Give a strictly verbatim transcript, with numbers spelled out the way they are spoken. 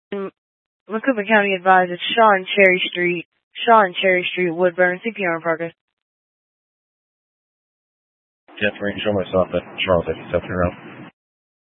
Macomb County advised it's Shaw and Cherry Street, Shaw and Cherry Street, Woodburn, C P R in progress. Jet three, show myself at Charles eighty-seven around.